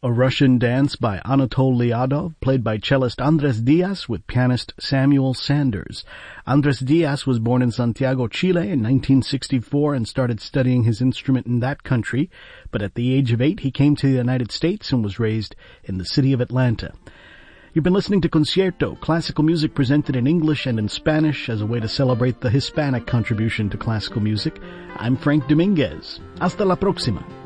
A Russian Dance by Anatol Lyadov, played by cellist Andres Diaz with pianist Samuel Sanders. Andres Diaz was born in Santiago, Chile in 1964 and started studying his instrument in that country, but at the age of 8 he came to the United States and was raised in the city of Atlanta. You've been listening to Concierto, classical music presented in English and in Spanish as a way to celebrate the Hispanic contribution to classical music. I'm Frank Dominguez. Hasta la próxima.